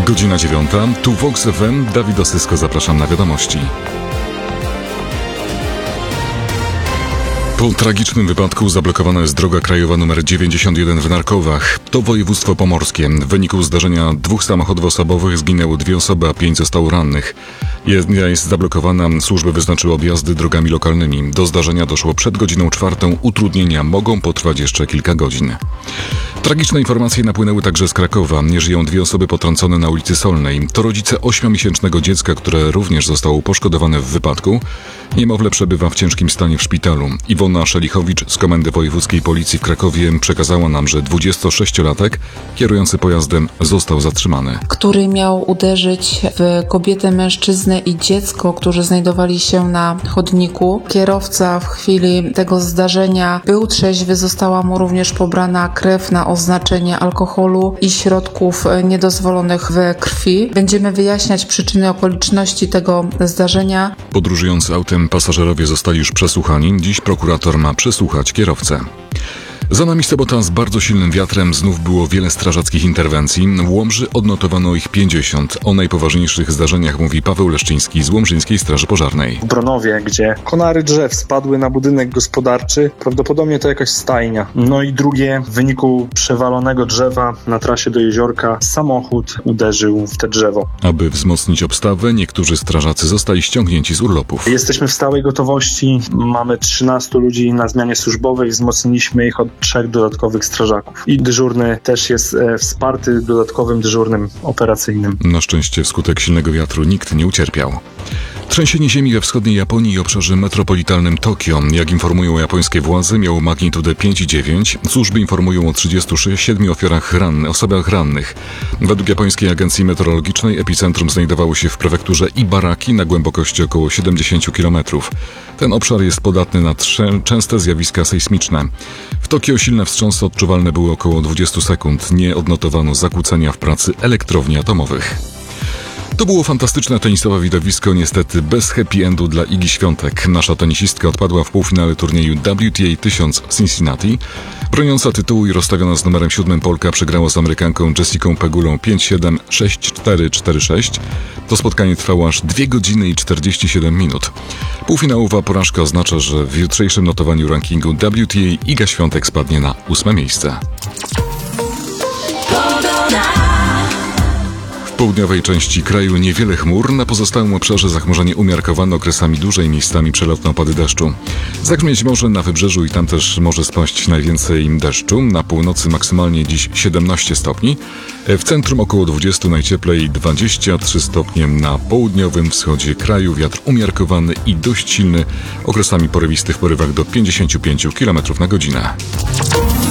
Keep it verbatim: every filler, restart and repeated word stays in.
Godzina dziewiąta, tu Vox F M, Dawid Osysko, zapraszam na wiadomości. Po tragicznym wypadku zablokowana jest droga krajowa nr dziewięćdziesiąt jeden w Narkowach. To województwo pomorskie. W wyniku zdarzenia dwóch samochodów osobowych zginęło dwie osoby, a pięć zostało rannych. Jedna jest zablokowana, służby wyznaczyły objazdy drogami lokalnymi. Do zdarzenia doszło przed godziną czwartą. Utrudnienia mogą potrwać jeszcze kilka godzin. Tragiczne informacje napłynęły także z Krakowa. Nie żyją dwie osoby potrącone na ulicy Solnej. To rodzice ośmiomiesięcznego dziecka, które również zostało poszkodowane w wypadku. Niemowlę przebywa w ciężkim stanie w szpitalu. Iwona Szelichowicz z Komendy Wojewódzkiej Policji w Krakowie przekazała nam, że dwudziestosześciolatek kierujący pojazdem został zatrzymany. Który miał uderzyć w kobietę, mężczyznę i dziecko, którzy znajdowali się na chodniku. Kierowca w chwili tego zdarzenia był trzeźwy, została mu również pobrana krew na oznaczenie alkoholu i środków niedozwolonych w krwi. Będziemy wyjaśniać przyczyny, okoliczności tego zdarzenia. Podróżujący autem pasażerowie zostali już przesłuchani. Dziś prokurator ma przesłuchać kierowcę. Za nami sobota z bardzo silnym wiatrem. Znów było wiele strażackich interwencji. W Łomży odnotowano ich pięćdziesiąt. O najpoważniejszych zdarzeniach mówi Paweł Leszczyński z Łomżyńskiej Straży Pożarnej. W Bronowie, gdzie konary drzew spadły na budynek gospodarczy, prawdopodobnie to jakaś stajnia. No i drugie, w wyniku przewalonego drzewa na trasie do jeziorka samochód uderzył w te drzewo. Aby wzmocnić obstawę, niektórzy strażacy zostali ściągnięci z urlopów. Jesteśmy w stałej gotowości. Mamy trzynastu ludzi na zmianie służbowej. Wzmocniliśmy ich od trzech dodatkowych strażaków. I dyżurny też jest e, wsparty dodatkowym dyżurnym operacyjnym. Na szczęście wskutek silnego wiatru nikt nie ucierpiał. Trzęsienie ziemi we wschodniej Japonii i obszarze metropolitalnym Tokio. Jak informują japońskie władze, miało magnitudę pięć i dziewięć. Służby informują o trzydziestu siedmiu ofiarach rannych, osobach rannych. Według japońskiej agencji meteorologicznej epicentrum znajdowało się w prefekturze Ibaraki na głębokości około siedemdziesiąt kilometrów. Ten obszar jest podatny na trze- częste zjawiska sejsmiczne. W Tokio silne wstrząsy odczuwalne były około dwadzieścia sekund. Nie odnotowano zakłócenia w pracy elektrowni atomowych. To było fantastyczne tenisowe widowisko, niestety bez happy endu dla Igi Świątek. Nasza tenisistka odpadła w półfinale turnieju W T A tysiąc w Cincinnati. Broniąca tytułu i rozstawiona z numerem siódmym Polka przegrała z Amerykanką Jessicą Pegulą pięć siedem, sześć cztery, cztery sześć. To spotkanie trwało aż dwie godziny i czterdzieści siedem minut. Półfinałowa porażka oznacza, że w jutrzejszym notowaniu rankingu W T A Iga Świątek spadnie na ósme miejsce. W południowej części kraju niewiele chmur, na pozostałym obszarze zachmurzenie umiarkowane, okresami dłużej, miejscami przelotne opady deszczu. Zagrzmieć może na wybrzeżu i tam też może spaść najwięcej deszczu. Na północy maksymalnie dziś siedemnaście stopni, w centrum około dwadzieścia, najcieplej dwadzieścia trzy stopnie na południowym wschodzie kraju. Wiatr umiarkowany i dość silny, okresami porywisty w porywach do pięćdziesiąt pięć kilometrów na godzinę.